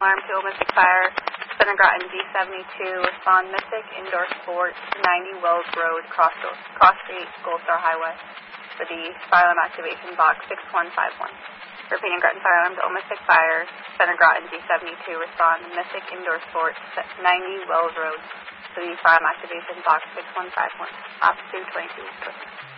Alarm to Mystic Fire, Center Groton D72, respond Mystic Indoor Sports, 90 Wells Road, Cross Street, Gold Star Highway, for the fire alarm activation box 6151. Repeating, Groton Fire Alarm to Mystic Fire, Center Groton D72, respond Mystic Indoor Sports, 90 Wells Road, for the fire alarm activation box 6151. Ops 222.